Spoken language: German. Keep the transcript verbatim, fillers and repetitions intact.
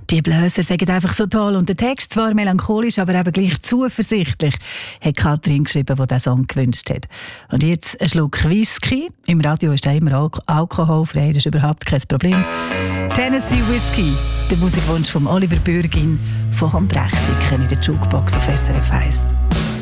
Die Bläser sagen einfach so toll und der Text zwar melancholisch, aber eben gleich zuversichtlich, hat Katrin geschrieben, die diesen Song gewünscht hat. Und jetzt ein Schluck Whisky. Im Radio ist er immer al- alkoholfrei, das ist überhaupt kein Problem. Tennessee Whiskey, der Musikwunsch von Oliver Bürgin von Ham Brechtiken in der Jukebox auf S R F eins.